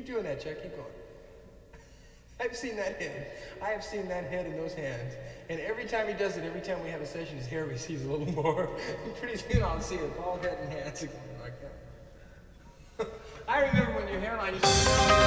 Keep doing that, Chuck. Keep going. I've seen that head. I have seen that head in those hands. And every time he does it, every time we have a session, his hair recedes a little more. Pretty soon I'll see a bald head and hands again like that. I remember when your hairline used to be